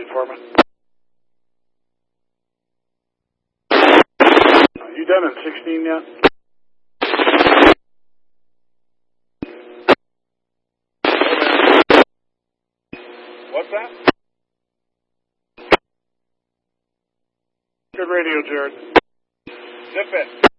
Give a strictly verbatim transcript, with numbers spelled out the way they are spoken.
visibility for me. You done in sixteen yet? What's that? Good radio, Jared. Zip it.